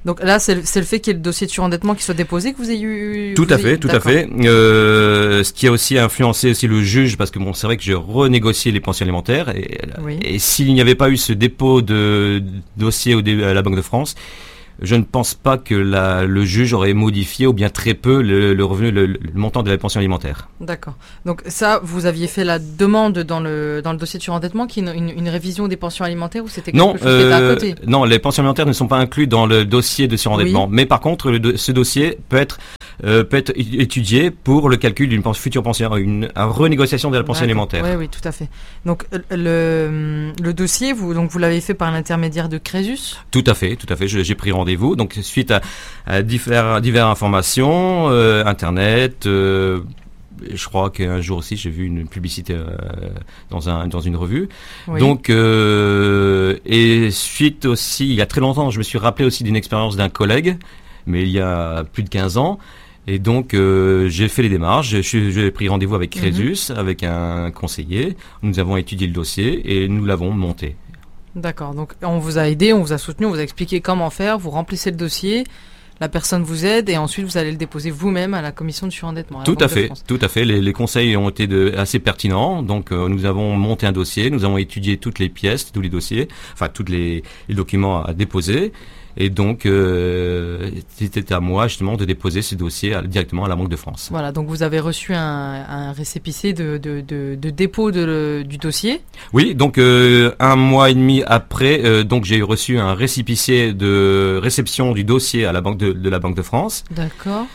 Donc là, c'est le, c'est le fait qu'il y ait le dossier de surendettement qui soit déposé que vous ayez eu. Tout vous à ayez... fait, tout D'accord. à fait. Euh, ce qui a aussi influencé aussi le juge, parce que bon, c'est vrai que j'ai renégocié les pensions alimentaires et, oui. et s'il n'y avait pas eu ce dépôt de dossier au dé, à la Banque de France, je ne pense pas que la, le juge aurait modifié ou bien très peu le, le revenu, le, le montant de la pension alimentaire. D'accord. Donc ça, vous aviez fait la demande dans le dans le dossier de surendettement, qui est une, une, une révision des pensions alimentaires, ou c'était quelque non, chose euh, qui était à côté? Non, les pensions alimentaires ne sont pas inclus dans le dossier de surendettement. Oui. Mais par contre, le, ce dossier peut être euh, peut être étudié pour le calcul d'une future pension, une, une renégociation de la pension D'accord. alimentaire. Oui, oui, tout à fait. Donc le le dossier, vous donc vous l'avez fait par l'intermédiaire de Crésus? Tout à fait, tout à fait. Je, j'ai pris rendez-vous. Donc suite à, à divers, divers informations, euh, internet, euh, je crois qu'un jour aussi j'ai vu une publicité euh, dans un dans une revue. Oui. Donc euh, et suite aussi, il y a très longtemps, je me suis rappelé aussi d'une expérience d'un collègue, mais il y a plus de quinze ans. Et donc euh, j'ai fait les démarches, j'ai, j'ai pris rendez-vous avec Crésus, mm-hmm. avec un conseiller. Nous avons étudié le dossier et nous l'avons monté. D'accord, donc on vous a aidé, on vous a soutenu, on vous a expliqué comment faire, vous remplissez le dossier, la personne vous aide et ensuite vous allez le déposer vous-même à la commission de surendettement. Tout à fait, tout à fait. Les, les conseils ont été de, assez pertinents. Donc euh, nous avons monté un dossier, nous avons étudié toutes les pièces, tous les dossiers, enfin tous les, les documents à déposer. Et donc, euh, c'était à moi justement de déposer ce dossier à, directement à la Banque de France. Voilà, donc vous avez reçu un, un récépissé de, de, de, de dépôt de, du dossier. Oui, donc euh, un mois et demi après, euh, donc j'ai reçu un récépissé de réception du dossier à la Banque de, de la Banque de France. D'accord.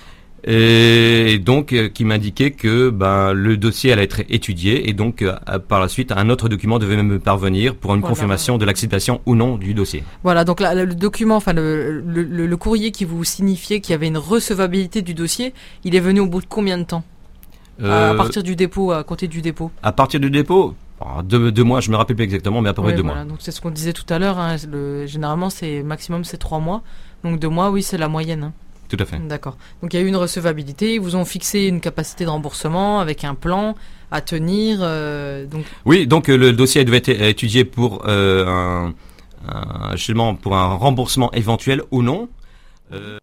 Et donc euh, qui m'indiquait que ben, le dossier allait être étudié et donc euh, par la suite un autre document devait me parvenir pour une voilà. confirmation de l'acceptation ou non du dossier. Voilà, donc la, le document, enfin le, le, le, le courrier qui vous signifiait qu'il y avait une recevabilité du dossier, il est venu au bout de combien de temps euh, à partir du dépôt, à compter du dépôt? À partir du dépôt deux, deux mois, je me rappelle plus exactement, mais à peu près oui, deux voilà. mois. Donc c'est ce qu'on disait tout à l'heure, hein, le, généralement c'est maximum c'est trois mois, donc deux mois oui c'est la moyenne. Hein. Tout à fait. D'accord. Donc il y a eu une recevabilité, ils vous ont fixé une capacité de remboursement avec un plan à tenir. Euh, donc... Oui, donc euh, le dossier devait être étudié pour, euh, un, un, justement, pour un remboursement éventuel ou non. Euh...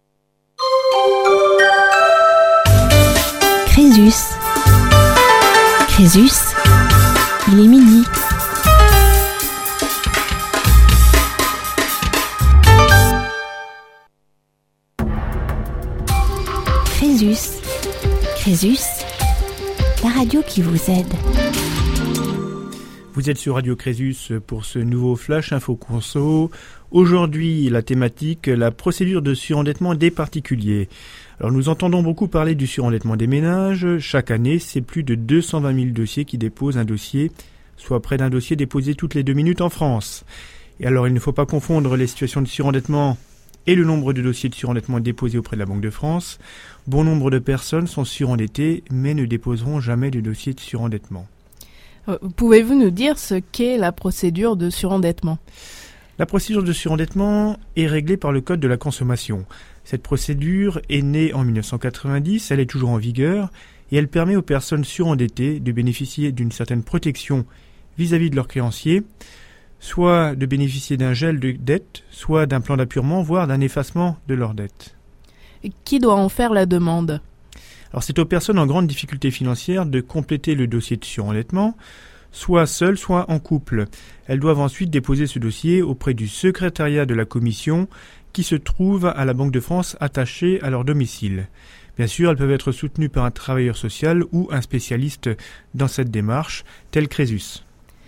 Crésus. Crésus, il est midi. Crésus. Crésus, la radio qui vous aide. Vous êtes sur Radio Crésus pour ce nouveau Flash Info Conso. Aujourd'hui, la thématique, la procédure de surendettement des particuliers. Alors, nous entendons beaucoup parler du surendettement des ménages. Chaque année, c'est plus de deux cent vingt mille dossiers qui déposent un dossier, soit près d'un dossier déposé toutes les deux minutes en France. Et alors, il ne faut pas confondre les situations de surendettement et le nombre de dossiers de surendettement déposés auprès de la Banque de France. Bon nombre de personnes sont surendettées, mais ne déposeront jamais de dossier de surendettement. Euh, pouvez-vous nous dire ce qu'est la procédure de surendettement ? La procédure de surendettement est réglée par le Code de la consommation. Cette procédure est née en dix-neuf cent quatre-vingt-dix, elle est toujours en vigueur, et elle permet aux personnes surendettées de bénéficier d'une certaine protection vis-à-vis de leurs créanciers, soit de bénéficier d'un gel de dette, soit d'un plan d'appurement, voire d'un effacement de leur dette. Qui doit en faire la demande ? Alors c'est aux personnes en grande difficulté financière de compléter le dossier de surendettement, soit seules, soit en couple. Elles doivent ensuite déposer ce dossier auprès du secrétariat de la commission qui se trouve à la Banque de France attachée à leur domicile. Bien sûr, elles peuvent être soutenues par un travailleur social ou un spécialiste dans cette démarche, tel Crésus.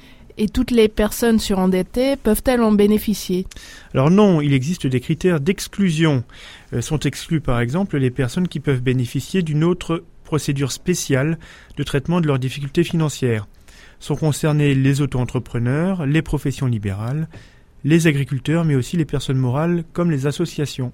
Et toutes les personnes surendettées peuvent-elles en bénéficier ? Alors non, il existe des critères d'exclusion. Euh, sont exclus par exemple les personnes qui peuvent bénéficier d'une autre procédure spéciale de traitement de leurs difficultés financières. Sont concernés les auto-entrepreneurs, les professions libérales, les agriculteurs, mais aussi les personnes morales comme les associations.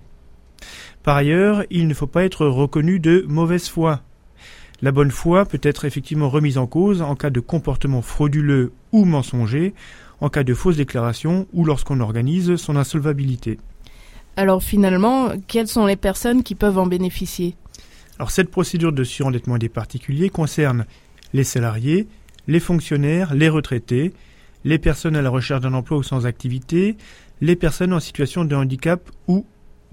Par ailleurs, il ne faut pas être reconnu de mauvaise foi. La bonne foi peut être effectivement remise en cause en cas de comportement frauduleux ou mensonger, en cas de fausse déclaration ou lorsqu'on organise son insolvabilité. Alors finalement, quelles sont les personnes qui peuvent en bénéficier ? Alors cette procédure de surendettement des particuliers concerne les salariés, les fonctionnaires, les retraités, les personnes à la recherche d'un emploi ou sans activité, les personnes en situation de handicap ou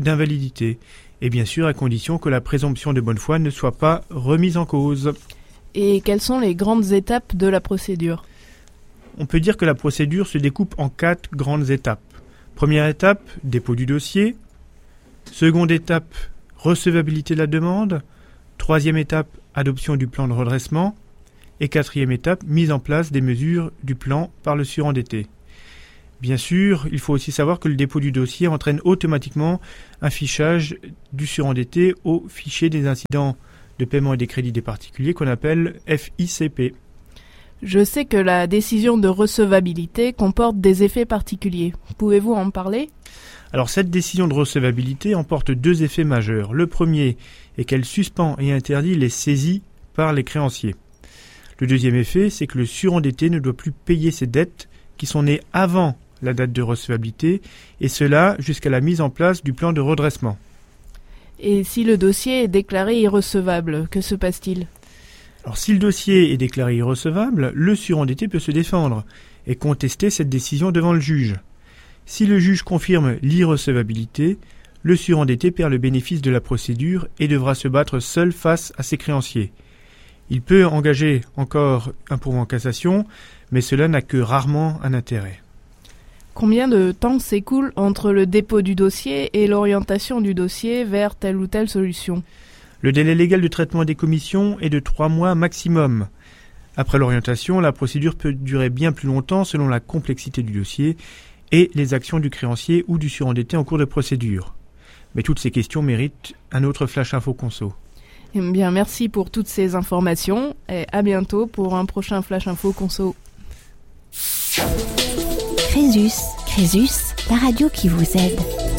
d'invalidité. Et bien sûr, à condition que la présomption de bonne foi ne soit pas remise en cause. Et quelles sont les grandes étapes de la procédure ? On peut dire que la procédure se découpe en quatre grandes étapes. Première étape, dépôt du dossier. Seconde étape, recevabilité de la demande. Troisième étape, adoption du plan de redressement. Et quatrième étape, mise en place des mesures du plan par le surendetté. Bien sûr, il faut aussi savoir que le dépôt du dossier entraîne automatiquement un fichage du surendetté au fichier des incidents de paiement et des crédits des particuliers qu'on appelle F I C P. Je sais que la décision de recevabilité comporte des effets particuliers. Pouvez-vous en parler ? Alors cette décision de recevabilité emporte deux effets majeurs. Le premier est qu'elle suspend et interdit les saisies par les créanciers. Le deuxième effet, c'est que le surendetté ne doit plus payer ses dettes qui sont nées avant la date de recevabilité, et cela jusqu'à la mise en place du plan de redressement. Et si le dossier est déclaré irrecevable, que se passe-t-il ? Alors si le dossier est déclaré irrecevable, le surendetté peut se défendre et contester cette décision devant le juge. Si le juge confirme l'irrecevabilité, le surendetté perd le bénéfice de la procédure et devra se battre seul face à ses créanciers. Il peut engager encore un pourvoi en cassation, mais cela n'a que rarement un intérêt. Combien de temps s'écoule entre le dépôt du dossier et l'orientation du dossier vers telle ou telle solution ? Le délai légal de traitement des commissions est de trois mois maximum. Après l'orientation, la procédure peut durer bien plus longtemps selon la complexité du dossier et les actions du créancier ou du surendetté en cours de procédure. Mais toutes ces questions méritent un autre Flash Info Conso. Eh bien, merci pour toutes ces informations et à bientôt pour un prochain Flash Info Conso. Crésus, Crésus, la radio qui vous aide.